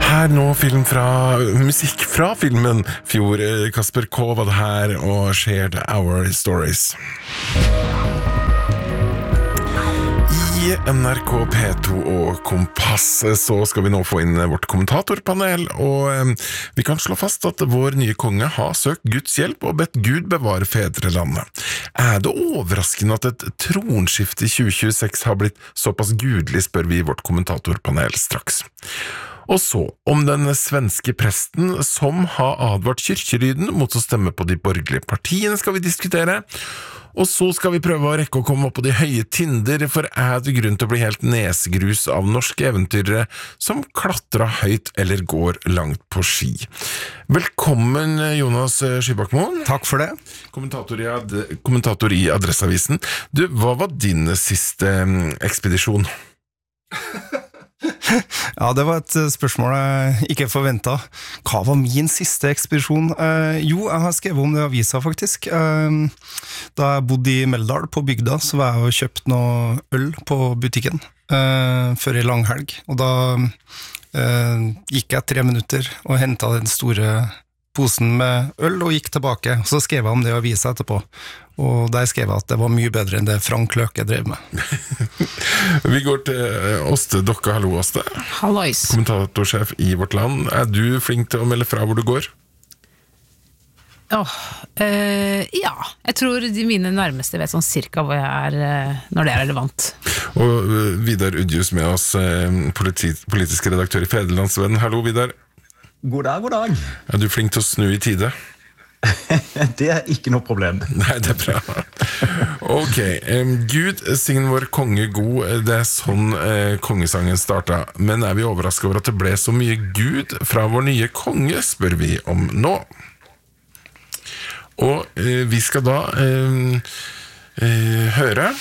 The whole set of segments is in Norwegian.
Her nå musikk fra filmen Fjord. Kasper K var det her og Shared Our Stories. I NRK P2 og Kompass så skal vi nå få inn vårt kommentatorpanel, og vi kan slå fast at vår nye konge har søkt Guds hjelp og bedt Gud bevare fedrelandet. Det overraskende at et tronskifte i 2026 har blitt såpass gudelig, spør vi i vårt kommentatorpanel straks. Og så, om den svenske presten som har advart kyrkjelyden mot å stemme på de borgerlige partiene skal vi diskutere. Og så skal vi prøve å rekke å komme opp på de høye tinder, for det grunn til å bli helt nesegrus av norske eventyrere som klatrer høyt eller går langt på ski. Velkommen, Jonas Skybakmoen. Takk for det. Kommentator i Adresseavisen. Du, hva var din siste ekspedisjon? Ja, det var et spørsmål jeg ikke forventet. Hva var min siste ekspedisjon? Jo, jeg har skrevet om det i avisa faktisk. Da jeg bodde i Meldal på bygda, så var jeg og kjøpt noe øl på butikken før en lang helg. Og da gikk jeg 3 minutter og hentet den store posen med øl og gikk tilbake. Så skrev jeg om det i avisa etterpå. Og der skrev jeg at det var mye bedre enn det Frank Løke drev med. Vi går til Åste Dokka. Hallo, Åste. Hallois. Kommentatorsjef i Vårt Land. Du flink til å melde fra hvor du går? Ja, jeg tror mine nærmeste vet sånn cirka hvor jeg når det relevant. Og Vidar Udjus med oss, politisk redaktør i Federlandsvennen. Hallo, Vidar. God dag. Du flink til å snu i tide? Det ikke noe problem. Nei, det bra. Ok, Gud sign vår konge god. Det sånn kongesangen startet. Men vi overrasket over at det ble så mye Gud fra vår nye konge, spør vi om nå. Og vi skal da høre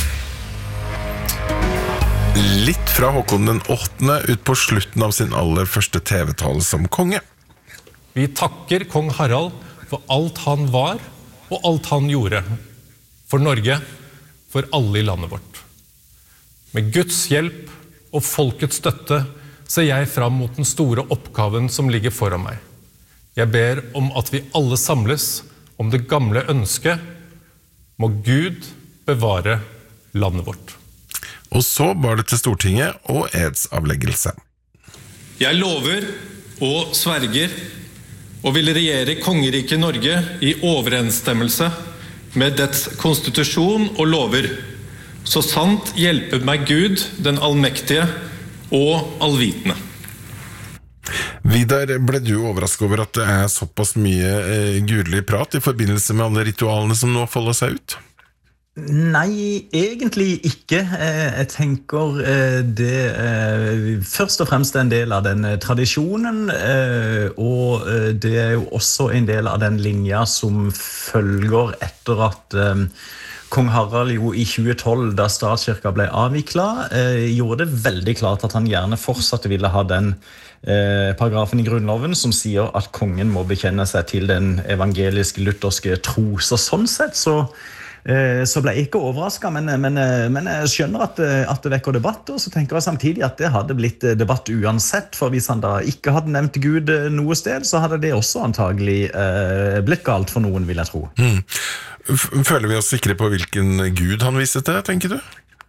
litt fra Håkon den 8. ut på slutten av sin aller første TV-tale som konge. Vi takker kong Harald for alt han var og alt han gjorde. For Norge, for alle i landet vårt. Med Guds hjelp og folkets støtte ser jeg fram mot den store oppgaven som ligger foran meg. Jeg ber om at vi alle samles om det gamle ønsket. Må Gud bevare landet vårt. Og så var det til Stortinget og edsavleggelse. Jeg lover og sverger og vil regjere kongeriket Norge i overensstemmelse med dets konstitusjon og lover, så sant hjelper meg Gud, den allmektige og allvitende. Vidar, ble du overrasket over at det såpass mye gudelig prat i forbindelse med alle ritualene som nå folder seg ut? Nei, egentlig ikke. Jeg tenker det først og fremst en del av den tradisjonen, og det jo også en del av den linja som følger etter at kong Harald jo i 2012, da statskirka ble avviklet, gjorde det veldig klart at han gjerne fortsatt ville ha den paragrafen i grunnloven som sier at kongen må bekjenne seg til den evangelisk-lutherske tro. Så sånn sett så ble jeg ikke overrasket, men jeg skjønner at det vekker debatt, og så tenker jeg samtidig at det hadde blitt debatt uansett, for hvis han da ikke hadde nevnt Gud noe sted, så hadde det også antagelig blitt galt for noen, vil jeg tro. Føler vi oss sikre på hvilken Gud han viste til, tenker du?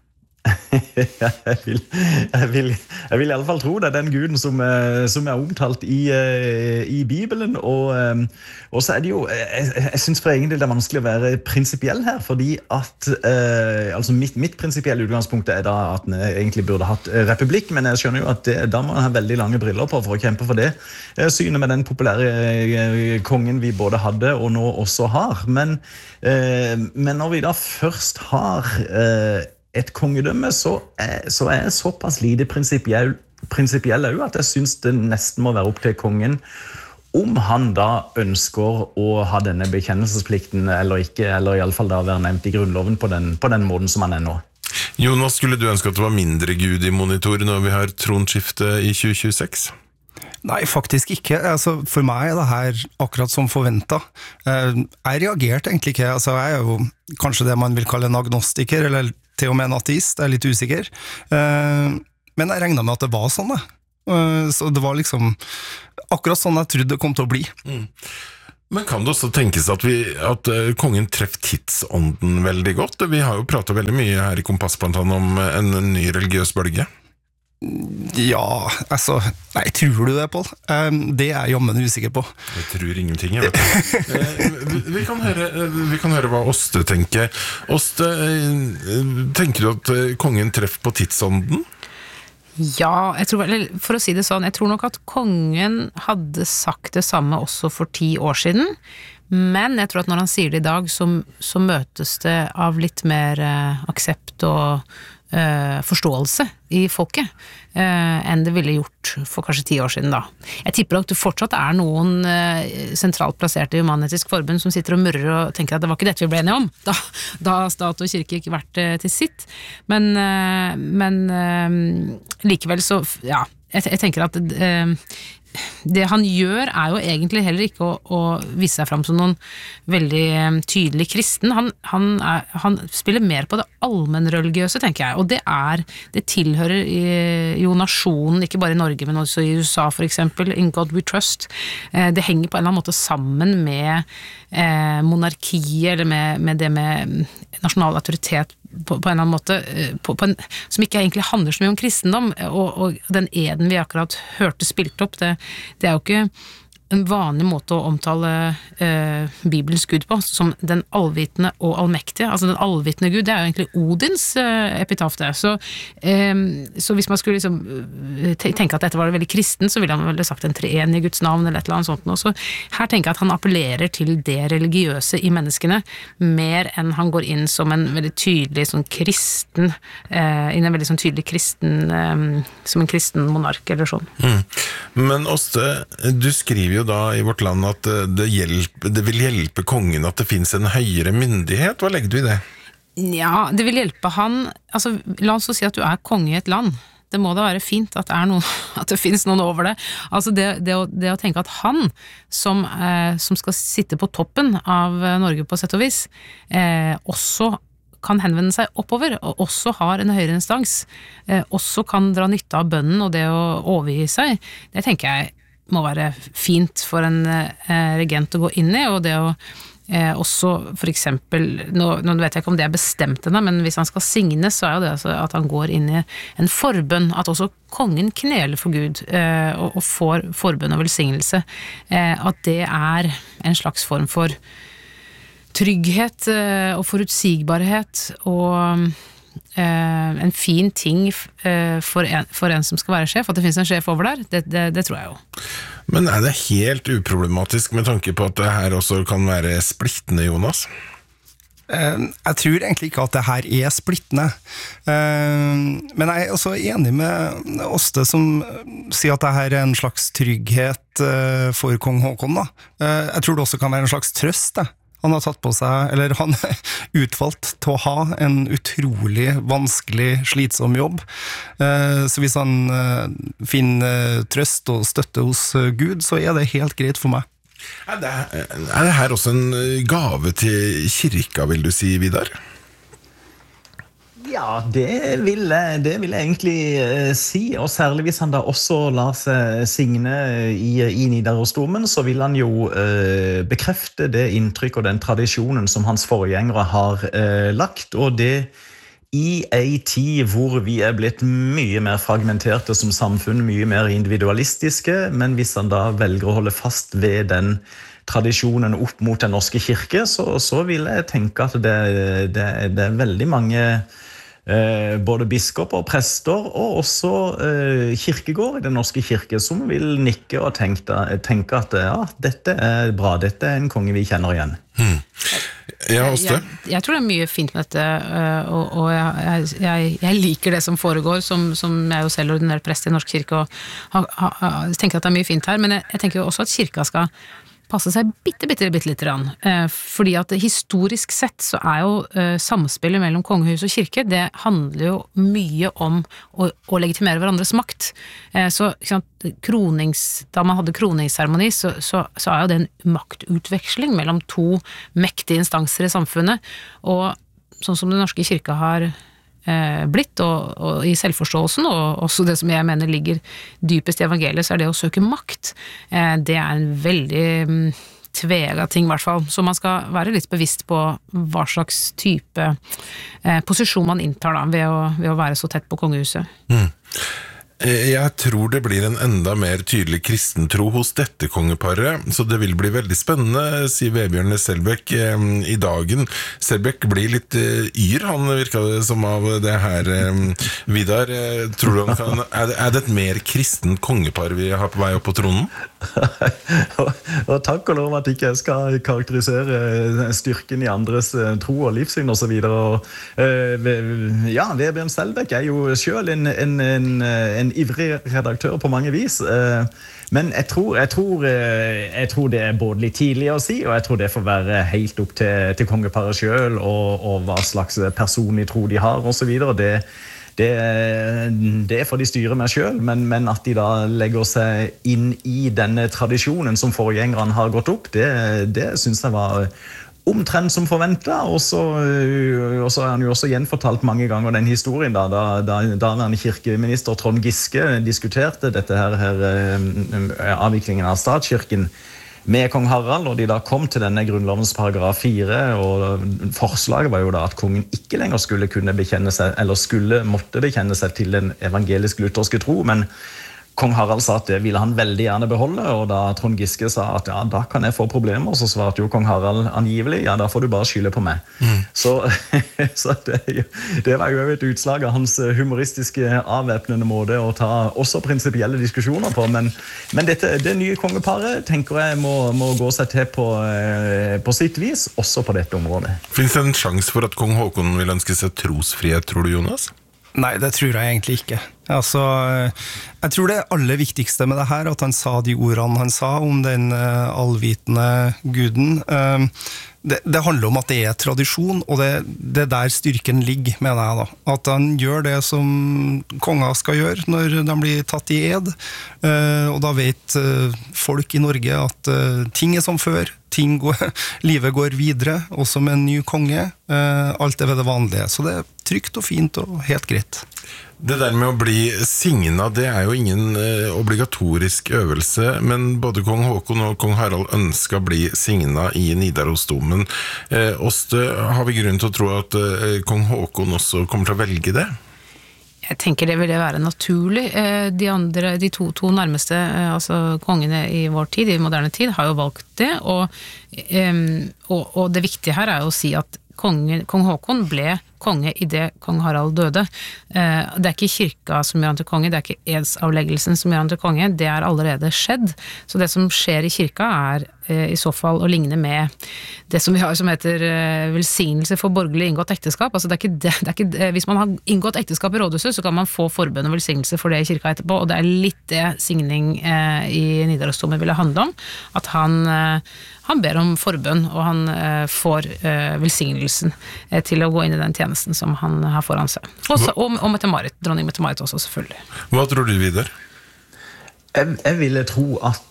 jeg vil I alle fall tro det den guden som omtalt i Bibelen, og så det jo jeg synes for egen del det vanskelig å være prinsipiell her, fordi at altså mitt prinsipielle utgangspunkt da at den egentlig burde hatt republikk, men jeg skjønner jo at da må man ha veldig lange briller på for å kjempe for det synet med den populære kongen vi både hadde og nå også har, men når vi da først har et kongedømme, så jeg såpass lite prinsipiell at jeg synes det nesten må være opp til kongen om han da ønsker å ha denne bekjennelsesplikten eller ikke, eller i alle fall da være nevnt i grunnloven på den måten som han nå. Jonas, skulle du ønske at det var mindre Gud i monitor når vi har tronskifte i 2026? Nei, faktisk ikke. Altså, for meg det her akkurat som forventet. Jeg reagerte egentlig ikke. Altså, jeg jo kanskje det man vil kalle en agnostiker, eller til og med en ateist, jeg litt usikker. Men jeg regnet med at det var sånn, Så det var liksom akkurat sånn jeg trodde det kom til å bli. Men kan det også tenkes at kongen treffer tidsånden veldig godt? Vi har jo pratet veldig mye her i Kompass blant annet om en ny religiøs bølge. Ja, altså, nei, tror du det, Pål? Det er jeg jammen usikker på. Jeg tror ingenting, jeg vet. Vi kan høre hva Åste tenker. Åste, tenker du at kongen treffer på tidsånden? Ja, for å si det sånn, jeg tror nok at kongen hadde sagt det samme også for 10 år siden, men jeg tror at når han sier det i dag, så møtes det av litt mer aksept og forståelse i folket enn det ville gjort for kanskje 10 år siden da. Jeg tipper at det fortsatt er noen sentralt plasserte i Human-Etisk Forbund som sitter og murrer og tenker at det var ikke dette vi ble enige om, da stat og kirke ikke vært til sitt. Men likevel så, ja, jeg tenker at det han gjør er jo egentlig heller ikke å vise seg fram som noen veldig tydelig kristen. Han spiller mer på det allmennreligiøse, tenker jeg, og det tilhører jo nasjonen, ikke bare i Norge, men også i USA for eksempel, In God We Trust. Det henger på en eller annen måte sammen med monarkiet, eller med det med nasjonal autoritet på en eller annen måte, som ikke egentlig handler så mye om kristendom, og den eden vi akkurat hørte spilt opp, det er jo ikke en vanlig måte å omtale Bibelens Gud på, som den allvitende og allmektige. Altså den allvitende Gud, det er jo egentlig Odins epitaf det. Så hvis man skulle liksom tenke at dette var veldig kristen, så ville han vel sagt en treenig Guds navn eller et eller annet sånt. Og så her tenker jeg at han appellerer til det religiøse i menneskene, mer enn han går inn som en veldig tydelig sånn kristen, inn en veldig sånn tydelig kristen, som en kristen monark eller sånn. Men Åste, du skriver jo da i Vårt Land at det vil hjelpe kongen at det finnes en høyere myndighet. Hva legger du i det? Ja, det vil hjelpe han, altså la oss si at du er konge i et land. Det må da være fint at det finnes noen over det. Altså det å tenke at han, som skal sitte på toppen av Norge på sett og vis, også kan henvende seg oppover, og også har en høyere instans, også kan dra nytte av bønnen og det å overgi seg, det tenker jeg må være fint for en regent å gå inn i, og det å også for eksempel, nå vet jeg ikke om det er bestemt ennå, men hvis han skal signes, så er jo det altså at han går inn i en forbønn, at også kongen kneler for Gud og får forbønn og velsignelse, at det er en slags form for trygghet og forutsigbarhet og en fin ting for en som skal være sjef, at det finnes en sjef over der, det tror jeg jo. Men er det helt uproblematisk med tanke på at det her også kan være splittende, Jonas? Jeg tror egentlig ikke at det her er splittende, men jeg er også enig med Åste som sier at det her er en slags trygghet for kong Håkon da. Jeg tror det også kan være en slags trøst det. Han har tatt på seg, eller han er utvalgt til å ha en utrolig vanskelig, slitsom jobb. Så hvis han finner trøst og støtte hos Gud, så er det helt greit for meg. Er det her også en gave til kirka, vil du si, Vidar? Ja, det vil jeg egentlig si, og særlig hvis han da også lar seg signe i Nidarosdomen, så vil han jo bekrefte det inntrykk og den tradisjonen som hans forgjengere har lagt, og det i en tid hvor vi er blitt mye mer fragmenterte som samfunn, mye mer individualistiske, men hvis han da velger å holde fast ved den tradisjonen opp mot den norske kirke, så vil jeg tenke at det er veldig mange både biskoper og prester og også kirkegård i den norske kirke som vil nikke og tenke at ja, dette er bra, dette er en konge vi kjenner igjen. Ja, Åste? Jeg tror det er mye fint med dette, og jeg liker det som foregår, som jeg jo selv ordinert prest i Norsk kirke, og tenker at det er mye fint her, men jeg tenker jo også at kirka skal passe seg bitte litt rann, fordi at historisk sett så er jo samspillet mellom kongehus og kirke, det handler jo mye om å legitimere hverandres makt. Så da man hadde kroningsseremoni, så er jo det en maktutveksling mellom to mektige instanser i samfunnet, og sånn som den norske kirka har blitt, og i selvforståelsen, og også det som jeg mener ligger dypest i evangeliet, så det å søke makt. Det en veldig tvega ting i hvert fall, så man skal være litt bevisst på hva slags type posisjon man inntar da, ved å være så tett på kongehuset. Jeg tror det blir en enda mer tydelig kristentro hos dette kongeparet, så det vil bli veldig spennende, sier Vebjørn Selbekk i Dagen. Selbekk blir litt yr, han virket det som av det her. Vidar, tror du han kan, er det et mer kristent kongepar vi har på vei opp på tronen? Og takk og lov at ikke jeg skal karakterisere styrken i andres tro og livssyn og så videre. Ja, Vebjørn Selbekk jo selv en ivrig redaktør på mange vis, men jeg tror det både litt tidlig å si, og jeg tror det får være helt opp til kongeparet selv, og hva slags personlig tro de har og så videre. Det får de styre med selv, men at de da legger seg inn i denne tradisjonen som forgjengerne har gått opp, det synes jeg var omtrent som forventet, og så har han jo også gjenfortalt mange ganger den historien da han kirkeminister Trond Giske diskuterte dette her avviklingen av statskirken med kong Harald, og de da kom til denne grunnlovens paragraf 4, og forslaget var jo da at kongen ikke lenger skulle kunne bekjenne seg, eller måtte bekjenne seg til den evangelisk-lutherske tro, men kong Harald sa at det ville han veldig gjerne beholde, og da Trond Giske sa at ja, da kan jeg få problemer, så svarte jo kong Harald angivelig, ja, da får du bare skylde på meg. Så det var jo et utslag av hans humoristiske avvæpnende måte å ta også prinsipielle diskusjoner på, men det nye kongeparet tenker jeg må gå seg til på sitt vis, også på dette området. Finnes det en sjans for at kong Håkon vil ønske seg trosfrihet, tror du, Jonas? Nei, det tror jeg egentlig ikke. Altså, jeg tror det aller viktigste med det her, at han sa de ordene han sa om den allvitende guden. Det handler om at det tradisjon, og det der styrken ligger, mener jeg da. At han gjør det som konger skal gjøre når de blir tatt i ed, og da vet folk i Norge at ting som før, livet går videre, også med en ny konge, alt ved det vanlige. Så det trygt og fint og helt greit. Det der med å bli signet, det jo ingen obligatorisk øvelse, men både kong Håkon og kong Harald ønsker å bli signet i Nidarosdomen. Har vi grunn til å tro at kong Håkon også kommer til å velge det? Jeg tenker det ville være naturlig. De to nærmeste, altså kongene i vår tid, i moderne tid, har jo valgt det, og det viktige her jo å si at kong Håkon ble konge i det kong Harald døde. Det ikke kirka som gjør han til konge, det ikke edsavleggelsen som gjør han til konge, det allerede skjedd. Så det som skjer i kirka i så fall å ligne med det som vi har som heter velsignelse for borgerlig inngått ekteskap. Altså det ikke, hvis man har inngått ekteskap i rådhuset, så kan man få forbønn og velsignelse for det i kirka etterpå, og det litt det signing i Nidarosdomen ville handle om, at han ber om forbønn, og han får velsignelsen til å gå inn i den tjenesten som han har foran seg. Også, og Mette-Marit, dronning Mette-Marit også selvfølgelig. Hva tror du, Vidar? Jeg ville tro at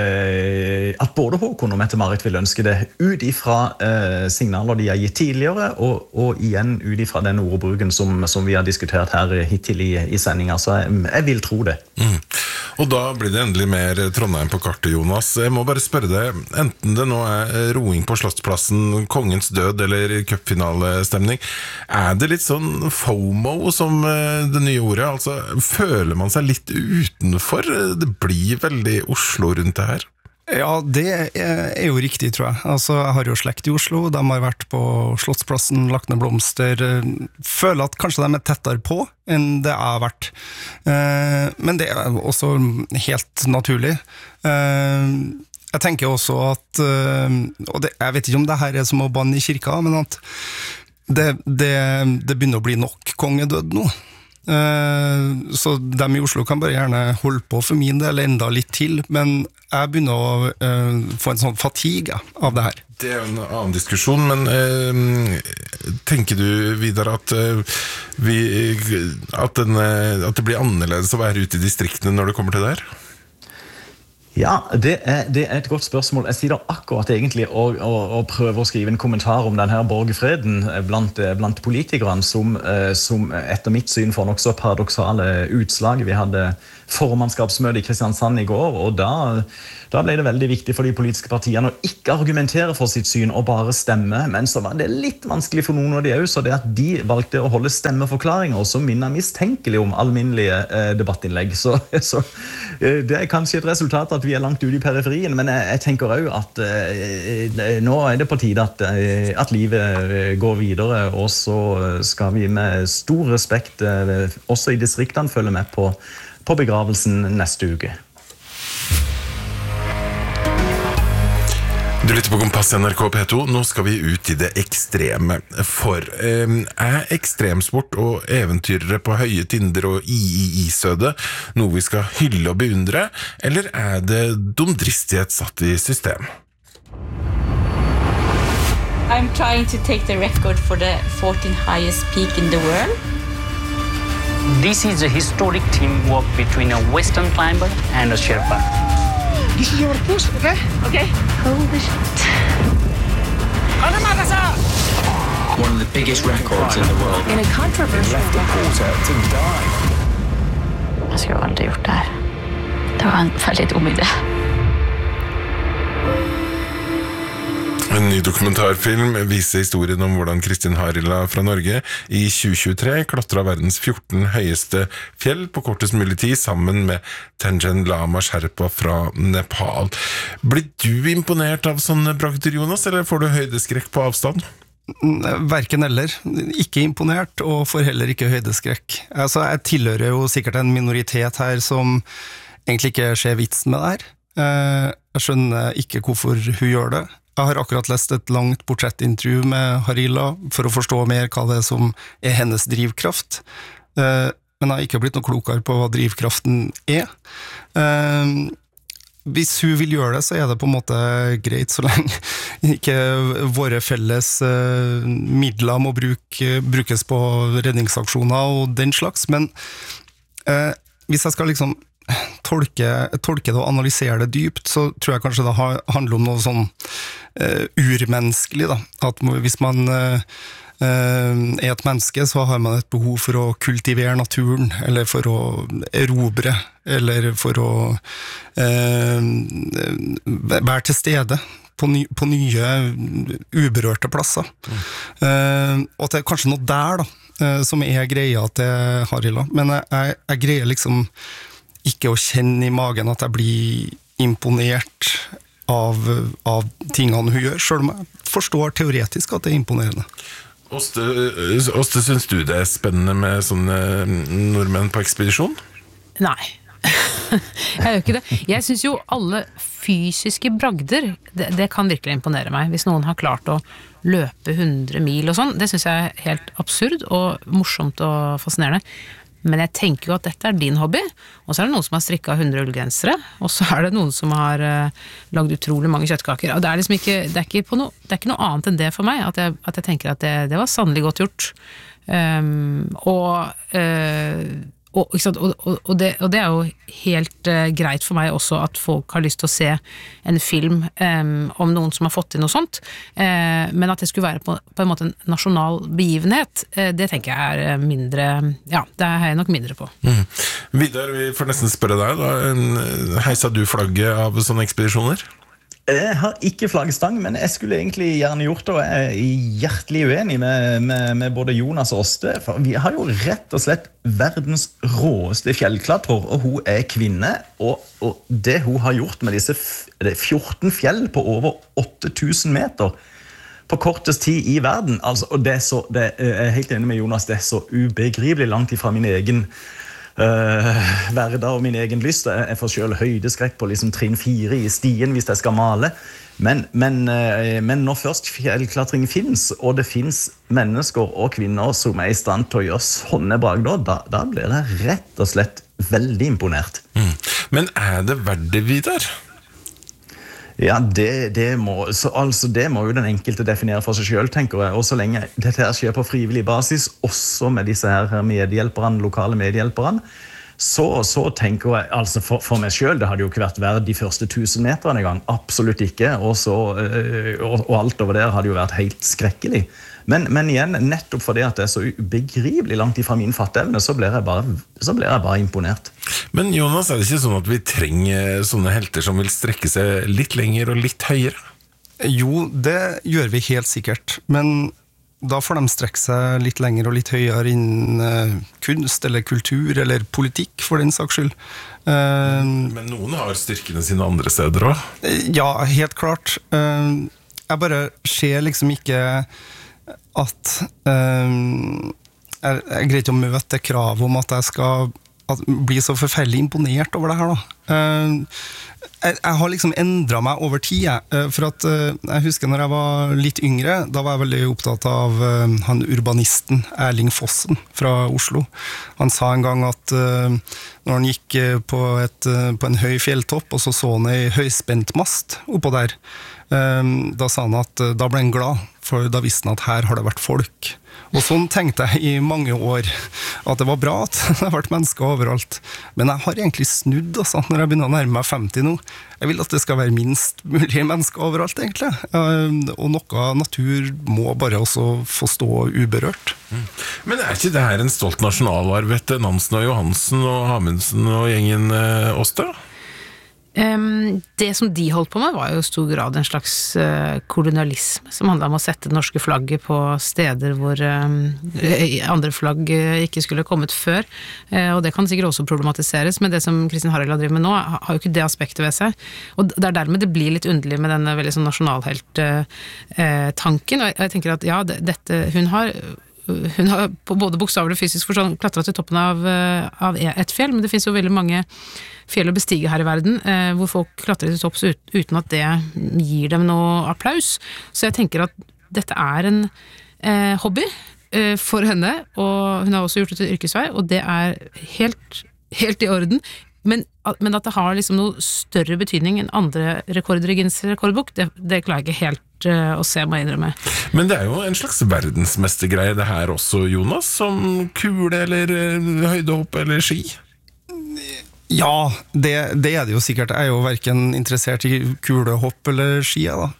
både Håkon og Mette-Marit vil ønske det ut ifra signaler de har gitt tidligere, og igjen ut ifra den ordbruken som vi har diskutert her hittil i sendingen, så jeg vil tro det. Og da blir det endelig mer Trondheim på kartet, Jonas. Jeg må bare spørre deg, enten det nå roing på Slottsplassen, kongens død eller cupfinalestemning, det litt sånn FOMO som det nye ordet? Altså, føler man seg litt utenfor? Det blir veldig Oslo rundt det her. Ja, det jo riktig, tror jeg. Altså, jeg har jo slekt i Oslo, de har vært på Slottsplassen, lagt ned blomster, føler at kanskje de tettere på enn det jeg har vært. Men det også helt naturlig. Jeg tenker også at, og jeg vet ikke om det her som å banne i kirka, men at det begynner å bli nok kongedød nå. Så dem i Oslo kan bare gjerne holde på for min del enda litt til, men jeg begynner å få en sånn fatigue av det her. Det en annen diskusjon, men tenker du videre at det blir annerledes å være ute i distriktene når det kommer til det her? Ja, det er et godt spørsmål. Jeg sitter akkurat egentlig og prøver å skrive en kommentar om denne borgerfreden blant politikerne som etter mitt syn får nok så paradoksale utslag. Vi hadde formannskapsmøte i Kristiansand i går, og da ble det veldig viktig for de politiske partiene å ikke argumentere for sitt syn og bare stemme, men så var det litt vanskelig for noen av de også, så det at de valgte å holde stemmeforklaringer som minner mistenkelig om alminnelige debattinnlegg. Så det er kanskje et resultat at vi er langt ute i periferien, men jeg tenker også at nå er det på tide at livet går videre, og så skal vi med stor respekt også i distriktene følge med på begravelsen neste uke. Du lytter på Kompass NRK P2. Nå skal vi ut i det ekstreme. For ekstremsport og eventyrere på høye tinder og isøde noe vi skal hylle og beundre, eller det dumdristighet satt i system? I'm trying to take the record for the 14th highest peak in the world. This is a historic teamwork between a Western climber and a Sherpa. This is your post, okay? Okay. Holy shit. One of the biggest records in the world. In a controversial Left the porter to die. Jeg skulle aldri gjort det her. Det var en veldig dum idé. En ny dokumentarfilm viser historien om hvordan Kristin Harila fra Norge i 2023 klatret verdens 14 høyeste fjell på kortest mulig tid sammen med Tengen Lama Sherpa fra Nepal. Blir du imponert av sånne bragder, Jonas, eller får du høydeskrekk på avstand? Verken eller. Ikke imponert, og får heller ikke høydeskrekk. Altså, jeg tilhører jo sikkert en minoritet her som egentlig ikke ser vitsen med det her. Jeg skjønner ikke hvorfor hun gjør det. Jeg har akkurat lest et langt portrettintervju med Harila for å forstå mer hva det er som er hennes drivkraft. Men jeg har ikke blitt noe klokere på hva drivkraften er. Hvis hun vil gjøre det, så er det på en måte greit, så lenge ikke våre felles midler må brukes på redningsaksjoner og den slags. Men hvis jeg skal liksom tolke det og analysere det dypt, så tror jeg kanskje det handler om noe sånn urmenneskelig, da. At hvis man er et menneske, så har man et behov for å kultivere naturen, eller for å erobre, eller for å være til stede på nye uberørte plasser. Og det er kanskje noe der da, som er greia til Harila, men jeg greier liksom ikke å kjenne i magen at jeg blir imponert av tingene hun gjør, selv om jeg forstår teoretisk at det er imponerende. Åste, synes du det er spennende med sånne nordmenn på ekspedisjon? Nei. Jeg gjør ikke det. Jeg synes jo alle fysiske bragder, det kan virkelig imponere meg. Hvis noen har klart å løpe 100 mil og sånn, det synes jeg er helt absurd og morsomt og fascinerende. Men jeg tenker jo at dette er din hobby, og så er det noen som har strikket 100 ullgensere, og så er det noen som har lagd utrolig mange kjøttkaker, og det er liksom ikke, det er ikke noe annet enn det for meg, at jeg tenker at det var sannelig godt gjort. Og det er jo helt greit for meg også at folk har lyst til å se en film om noen som har fått til noe sånt, men at det skulle være på en måte en nasjonal begivenhet, det tenker jeg er mindre, ja, det er jeg nok mindre på. Vidar, vi får nesten spørre deg da, heiser du flagget av sånne ekspedisjoner? Jeg har ikke flaggstang, men jeg skulle egentlig gjerne gjort det, og jeg er hjertelig uenig med både Jonas og Åste, for vi har jo rett og slett verdens råeste fjellklatrer, og hun er kvinne, og det hun har gjort med disse 14 fjell på over 8000 meter på kortest tid i verden, altså, og jeg er helt enig med Jonas, det er så ubegripelig langt ifra min egen hverdag og min egen lyst. Jeg får selv høydeskrekk på liksom trinn 4 i stien hvis jeg skal male. Men når først fjellklatring finnes, og det finnes mennesker og kvinner som er i stand til å gjøre sånne bragder, da blir det rett og slett veldig imponert. Men er det verdt det, Vidar? Ja, det må jo den enkelte definere for seg selv, tenker jeg. Og så lenge dette her skjer på frivillig basis, også med disse her medhjelperne, lokale medhjelperne, så tenker jeg, altså for meg selv, det hadde jo ikke vært verdt de første 1000 meterne i gang, absolutt ikke, og alt over der hadde jo vært helt skrekkelig. Men igjen, nettopp fordi at det så ubegripelig langt ifra min fatteevne, så blir jeg bare imponert. Men Jonas, det ikke sånn at vi trenger sånne helter som vil strekke seg litt lenger og litt høyere? Jo, det gjør vi helt sikkert, men da får de strekke seg litt lenger og litt høyere innen kunst eller kultur eller politikk for den saks skyld. Men noen har styrkene sine andre steder også? Ja, helt klart. Jeg bare ser liksom ikke at jeg greier ikke å møte det kravet om at jeg skal bli så forferdelig imponert over det her da. Jeg har liksom endret meg over tid, for at jeg husker når jeg var litt yngre, da var jeg veldig opptatt av han urbanisten Erling Fossen fra Oslo. Han sa en gang at når han gikk på en høy fjelltopp, og så han en høyspentmast oppå der, da sa han at da ble han glad, for da visste han at her har det vært folk. Og sånn tenkte jeg i mange år, at det var bra at det har vært mennesker overalt. Men jeg har egentlig snudd, altså, når jeg begynner å nærme meg 50 nå. Jeg vil at det skal være minst mulig mennesker overalt, egentlig. Og noe natur må bare også få stå uberørt. Men ikke det her en stolt nasjonalarv etter Nansen og Johansen og Amundsen og gjengen Åste? Det som de holdt på med var jo i stor grad en slags kolonialisme som handlet om å sette det norske flagget på steder hvor andre flagg ikke skulle kommet før, og det kan sikkert også problematiseres, men det som Kristin Harald har drevet med nå har jo ikke det aspektet ved seg, og det dermed det blir litt underlig med denne veldig sånn nasjonalhelt-tanken, og jeg tenker at ja, hun har på både bokstavelig og fysisk forstand klatret til toppen av et fjell, men det finnes jo veldig mange fjell å bestige her i verden, hvor folk klatrer til topps uten at det gir dem noe applaus. Så jeg tenker at dette en hobby for henne, og hun har også gjort det til yrkesvei, og det helt i orden. Men at det har liksom noe større betydning enn andre rekorder i Guinness rekordbok, det klarer jeg ikke helt å se, må jeg innrømme. Men det jo en slags verdensmestergreie det her også, Jonas, som kule eller høydehopp eller ski? Ja, det det jo sikkert. Jeg jo hverken interessert i kulehopp eller ski, da.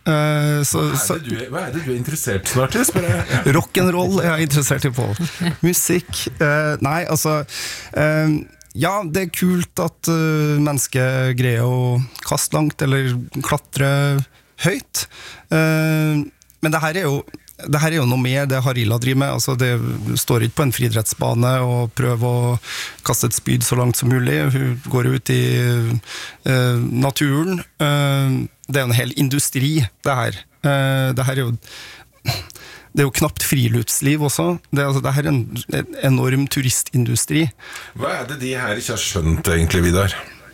Hva det du interessert snart i, spør jeg? Rock'n'roll jeg interessert i på. Musikk. Nei, altså... ja, det kult at mennesker greier å kaste langt eller klatre høyt. Men det her jo noe mer det Harila driver med. Altså, det står ikke på en friidrettsbane og prøver å kaste et spyd så langt som mulig. Hun går ut i naturen. Det jo en hel industri, det her. Det her det jo knapt friluftsliv også. Det her en enorm turistindustri. Hva det de her ikke har skjønt egentlig, Vidar?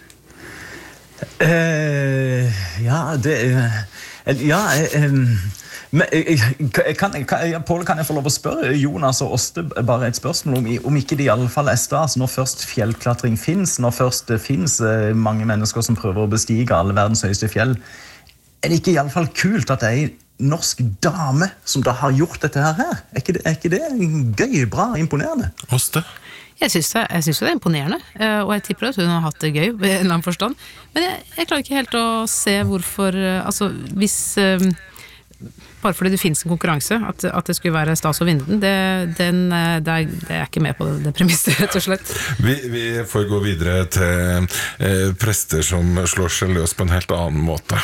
Paul, kan jeg få lov å spørre Jonas og Åste bare et spørsmål om ikke det i alle fall stas når først fjellklatring finnes, når først det finnes mange mennesker som prøver å bestige alle verdens høyeste fjell, det ikke i alle fall kult at det norsk dame som da har gjort dette her? Ikke det gøy, bra, imponerende? Åste? Jeg synes det imponerende, og jeg tipper at hun har hatt det gøy i en eller annen forstand. Men jeg klarer ikke helt å se hvorfor, altså hvis, bare fordi det finnes en konkurranse, at det skulle være stas å vinne den, det ikke med på det premisset, rett og slett. Vi får gå videre til prester som slår seg løs på en helt annen måte.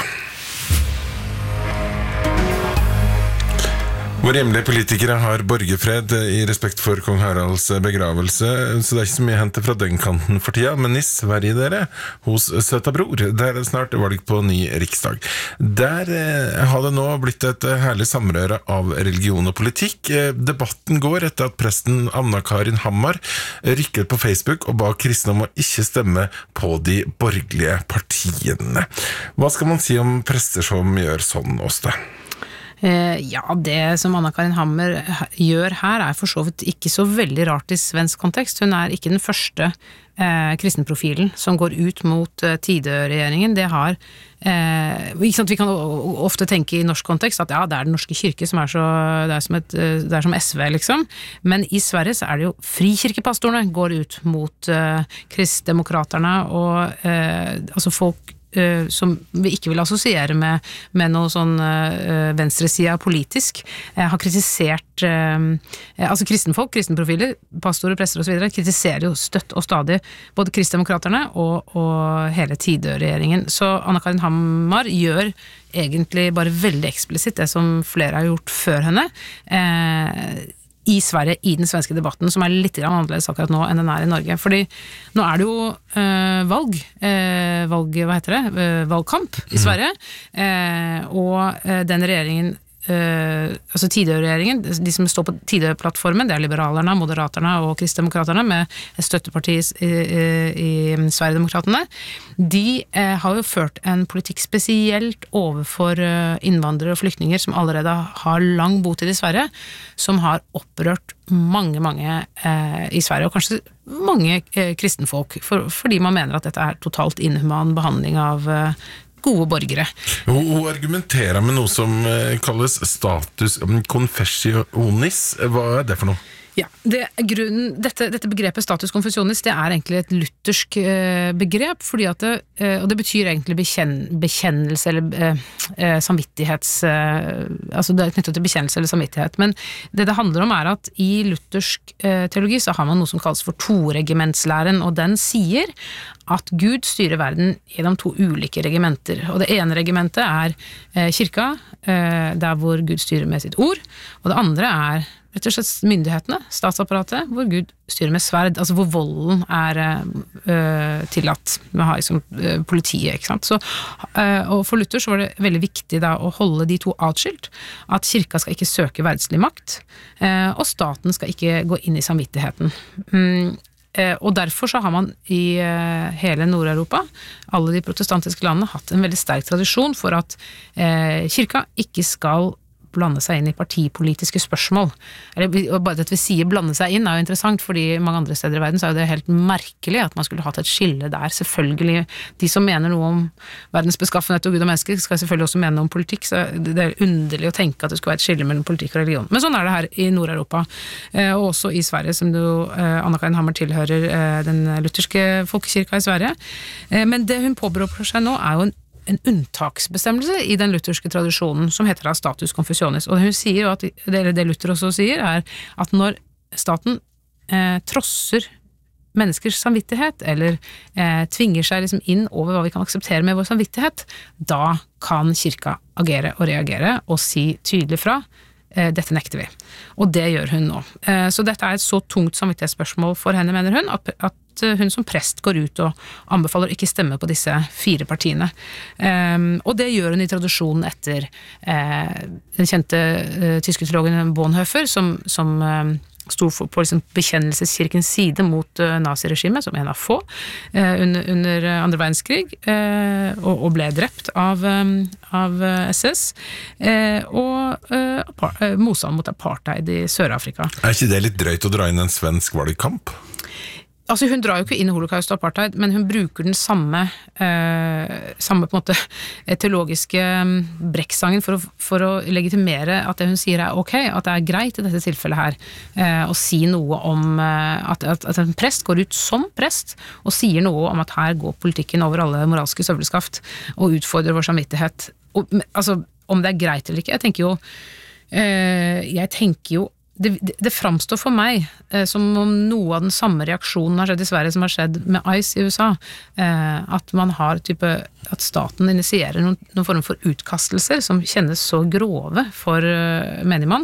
Vår hjemlige politikere har borgerfred i respekt for kong Haralds begravelse, så det ikke så mye hentet fra den kanten for tida, men i Sverige dere, hos Søta Bror, der snart valg på ny riksdag. Der har det nå blitt et herlig samrøre av religion og politikk. Debatten går etter at presten Anna-Karin Hammar rykket på Facebook og ba kristne om å ikke stemme på de borgerlige partiene. Hva skal man si om prester som gjør sånn, Åste? Ja, det som Anna-Karin Hammer gjør her for så vidt ikke så veldig rart i svensk kontekst. Hun ikke den første kristenprofilen som går ut mot Tidø-regjeringen. Det har, ikke sant, vi kan ofte tenke i norsk kontekst at ja, det den norske kirke som så, det som SV liksom, men i Sverige så det jo frikirkepastorene går ut mot kristdemokraterne og altså folk som vi ikke vil assosiere med noe sånn venstresida politisk, har kritisert altså kristenfolk, kristenprofiler, pastorer, prester og så videre, kritiserer jo støtt og stadig både kristdemokraterne og hele Tidø-regjeringen. Så Anna-Karin Hammer gjør egentlig bare veldig eksplisitt det som flere har gjort før henne, i Sverige, i den svenske debatten, som litt annerledes akkurat nå enn den i Norge. Fordi nå det jo valgkamp i Sverige, og den regjeringen, altså Tidø-regjeringen, de som står på Tidø-plattformen, det Liberalerna, Moderaterna og Kristdemokraterne med støtteparti i Sverigedemokraterne, de har jo ført en politikk spesielt overfor innvandrere og flyktninger som allerede har lang botid i Sverige, som har opprørt mange i Sverige, og kanskje mange kristenfolk, fordi man mener at dette totalt inhuman behandling av gode borgere. Hun argumenterer med noe som kalles status confessionis. Hva det for noe? Ja, dette begrepet status confessionis, det egentlig et luthersk begrep, fordi at og det betyr egentlig bekjennelse eller samvittighets, altså det knyttet til bekjennelse eller samvittighet, men det handler om at i luthersk teologi så har man noe som kalles for toregimentslæren, og den sier at Gud styrer verden gjennom to ulike regimenter, og det ene regimentet kirka, der hvor Gud styrer med sitt ord, og det andre rett og slett myndighetene, statsapparatet, hvor Gud styrer med sverd, altså hvor volden tillatt. Vi har liksom politiet, ikke sant? Så, og for Luther så var det veldig viktig da å holde de to atskilt, at kirka skal ikke søke verdslig makt, og staten skal ikke gå inn i samvittigheten. Og derfor så har man i hele Nord-Europa, alle de protestantiske landene, hatt en veldig sterk tradisjon for at kirka ikke skal blande seg inn i partipolitiske spørsmål. Bare det at vi sier blande seg inn jo interessant, fordi mange andre steder i verden så det helt merkelig at man skulle hatt et skille der. Selvfølgelig, de som mener noe om verdens beskaffenhet og Gud og mennesker, skal selvfølgelig også mene noe om politikk, så det underlig å tenke at det skulle være et skille mellom politikk og religion. Men sånn det her i Nord-Europa, og også i Sverige, som Anna-Karin Hammer tilhører den lutherske folkekirka i Sverige. Men det hun påberoper seg nå jo en unntaksbestemmelse i den lutherske tradisjonen som heter status confessionis, og hun sier jo at, det Luther også sier, at når staten trosser menneskers samvittighet, eller tvinger seg liksom inn over hva vi kan akseptere med vår samvittighet, da kan kirka agere og reagere og si tydelig fra, dette nekter vi. Og det gjør hun nå. Så dette et så tungt samvittighetsspørsmål for henne, mener hun, at hun som prest går ut og anbefaler ikke stemme på disse 4 partiene. Og det gjør hun i tradisjonen etter den kjente tyske teologen Bonhoeffer, som stod på liksom bekjennelseskirkens side mot naziregimet, som en av få, under andre verdenskrig, og ble drept av SS, og motstand mot apartheid i Sør-Afrika. Ikke det litt drøyt å dra inn en svensk valgkamp? Altså hun drar jo ikke inn i holocaust og apartheid, men hun bruker den samme på en måte teologiske brekksangen for å legitimere at det hun sier ok, at det greit i dette tilfellet her å si noe om at en prest går ut som prest og sier noe om at her går politikken over alle moralske søvleskaft og utfordrer vår samvittighet. Altså, om det greit eller ikke, jeg tenker jo det framstår for meg som om noe av den samme reaksjonen har skjedd i Sverige som har skjedd med ICE i USA, at man har at staten initierer noen form for utkastelser som kjennes så grove for menigmann,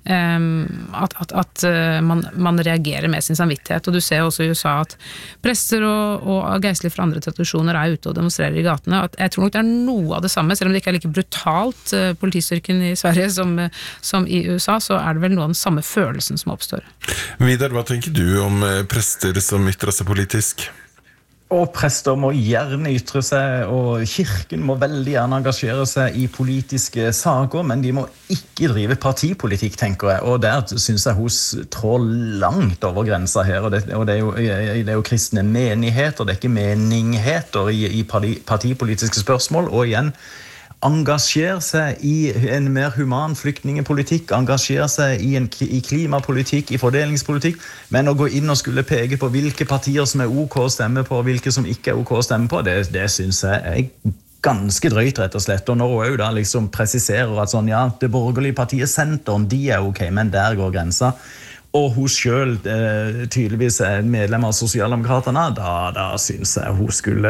at man reagerer med sin samvittighet. Og du ser også i USA at prester og geistlige fra andre tradisjoner ute og demonstrerer i gatene. At jeg tror nok det noe av det samme, selv om det ikke like brutalt politistyrken i Sverige som i USA, så det vel noe av den samme følelsen som oppstår. Vidar, hva tenker du om prester som ytrer seg politisk? Og prester må gjerne ytre seg, og kirken må veldig gjerne engasjere seg i politiske saker, men de må ikke drive partipolitikk, tenker jeg. Og der synes jeg hos trår langt over grensa her, og det er jo kristne menigheter, det er ikke meningheter i partipolitiske spørsmål, og igjen, engasjere seg i en mer human flyktningepolitikk, engasjere seg i klimapolitikk, i fordelingspolitikk, men å gå inn og skulle peke på hvilke partier som OK å stemme på, og hvilke som ikke OK å stemme på, det synes jeg er ganske drøyt, rett og slett. Og når hun da liksom presiserer at sånn, ja, det borgerlige partiet Senteren, de er OK, men der går grensa. Og hun selv tydeligvis er medlem av Sosialdemokraterne, da synes jeg hun skulle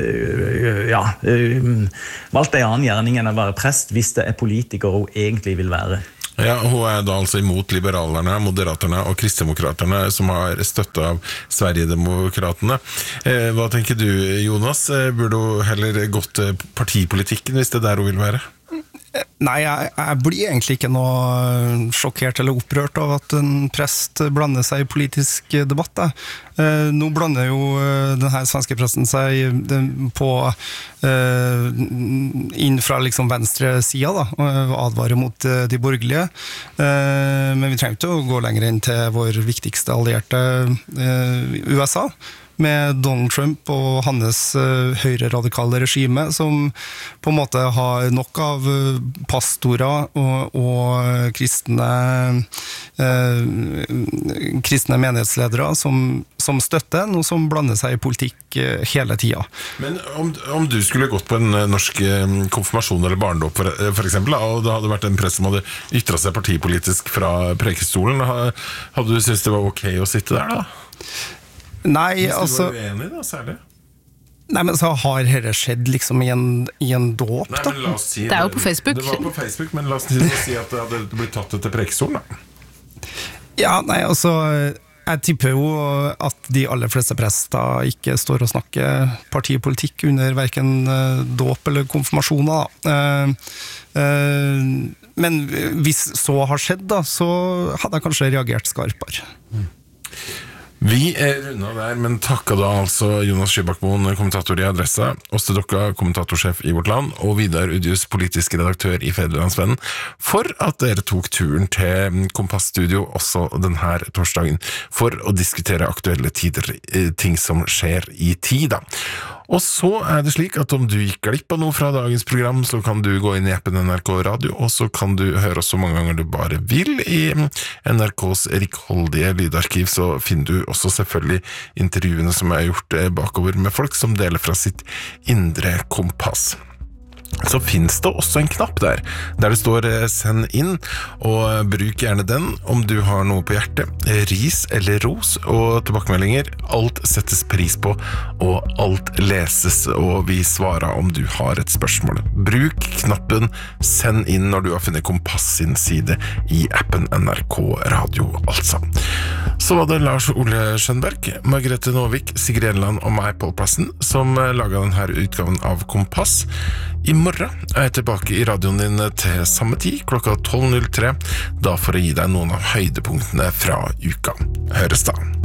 valgt en annen gjerning enn å være prest hvis det er politiker hun egentlig vil være. Ja, hun er da altså imot liberalerne, moderaterna og kristdemokraterne som har støttet av Sverigedemokraterne. Hva tenker du, Jonas? Burde hun heller gått partipolitikken hvis det er der hun vil være? Nei, jeg blir egentlig ikke noe sjokkert eller opprørt av at en prest blander seg i politisk debatt. Nå blander jo denne svenske presten seg på inn fra liksom venstre sida og advarer mot de borgerlige. Men vi trenger ikke å gå lenger inn til vår viktigste allierte USA, med Donald Trump og hans høyreradikale regime, som på en måte har nok av pastorer og kristne menighetsledere som støtter noe som blander seg i politikk hele tiden. Men om du skulle gått på en norsk konfirmasjon eller barndåp for eksempel, og det hadde vært en prest som hadde ytret seg partipolitisk fra prekestolen, hadde du syntes det var ok å sitte der da? Nei, altså... Hvis du var uenig da, særlig? Nei, men så har dette skjedd liksom i en dåp, da? Nei, men la oss si... Det er jo på Facebook. Det var på Facebook, men la oss si at det hadde blitt tatt til prekestolen, da. Ja, nei, altså... Jeg tipper jo at de aller fleste prester ikke står og snakker partipolitikk under hverken dåp eller konfirmasjoner, da. Men hvis så har skjedd, da, så hadde jeg kanskje reagert skarpere. Vi rundet der, men takket da altså Jonas Skybakmoen, kommentator i Adressa, Åste Dokka, kommentatorsjef i Vårt Land, og Vidar Udjus, politisk redaktør i Federlandsvennen, for at dere tok turen til Kompass-studio også denne torsdagen, for å diskutere aktuelle tider, ting som skjer i tid da. Og så det slik at om du gikk glipp av noe fra dagens program, så kan du gå inn i appen NRK Radio, og så kan du høre oss så mange ganger du bare vil i NRKs rikholdige lydarkiv, så finner du også selvfølgelig intervjuene som gjort bakover med folk som deler fra sitt indre kompass. Så finnes det også en knapp der det står send inn, og bruk gjerne den om du har noe på hjertet, ris eller ros og tilbakemeldinger. Alt settes pris på, og alt leses, og vi svarer om du har et spørsmål. Bruk knappen send inn når du har funnet Kompass sin side i appen NRK Radio, altså. Så var det Lars Ole Skjønberg, Margrethe Nåvik, Sigrid Enland og meg, Pål Plassen, som laget denne utgaven av Kompass. I morgen jeg tilbake i radioen din til samme tid, klokka 12.03, da for å gi deg noen av høydepunktene fra uka. Høres da!